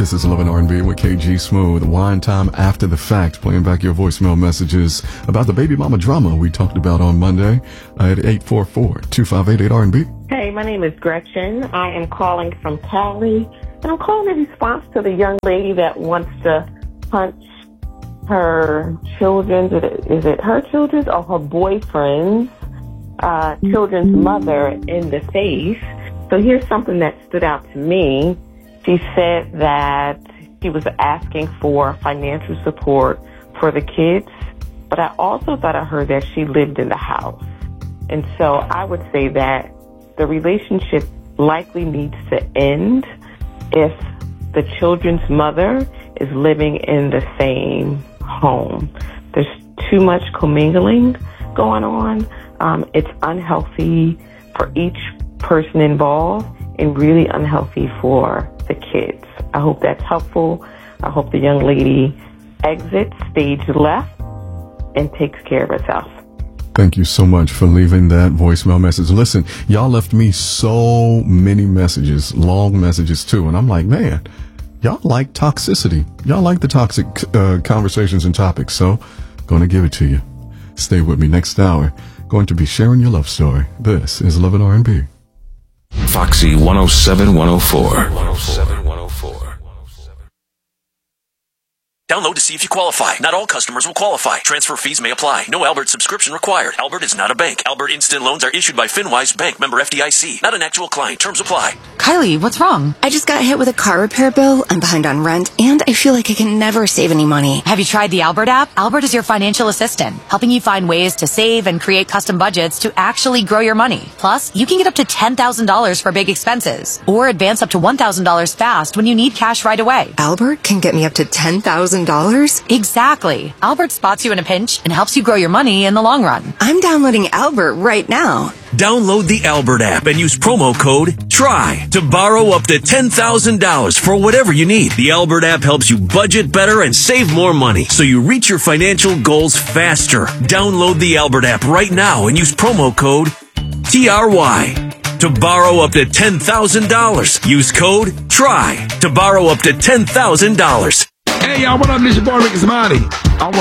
This is Love and R&B with KG Smooth. Wine time after the fact, playing back your voicemail messages about the baby mama drama we talked about on Monday at 844-2588-R&B. Hey, my name is Gretchen. I am calling from Cali, and I'm calling in response to the young lady that wants to punch her children's, is it her children's or her boyfriend's children's mother in the face. So here's something that stood out to me. She said that she was asking for financial support for the kids, but I also thought I heard that she lived in the house. And so I would say that the relationship likely needs to end if the children's mother is living in the same home. There's too much commingling going on. It's unhealthy for each person involved and really unhealthy for the kids. I hope that's helpful. I hope the young lady exits stage left and takes care of herself. Thank you so much for leaving that voicemail message. Listen, y'all left me so many messages, long messages too, and I'm like, man, y'all like toxicity. Y'all like the toxic conversations and topics, so going to give it to you. Stay with me next hour. Going to be sharing your love story. This is Love and R&B. Foxy 107-104. Download to see if you qualify. Not all customers will qualify. Transfer fees may apply. No Albert subscription required. Albert is not a bank. Albert Instant Loans are issued by FinWise Bank, member FDIC. Not an actual client. Terms apply. Kylie, what's wrong? I just got hit with a car repair bill. I'm behind on rent, and I feel like I can never save any money. Have you tried the Albert app? Albert is your financial assistant, helping you find ways to save and create custom budgets to actually grow your money. Plus, you can get up to $10,000 for big expenses, or advance up to $1,000 fast when you need cash right away. Albert can get me up to $10,000? Exactly. Albert spots you in a pinch and helps you grow your money in the long run. I'm downloading Albert right now. Download the Albert app and use promo code TRY to borrow up to $10,000 for whatever you need. The Albert app helps you budget better and save more money so you reach your financial goals faster. Download the Albert app right now and use promo code TRY to borrow up to $10,000. Use code TRY to borrow up to $10,000. Hey, y'all, what up? This your boy, Ricky Smiley. I want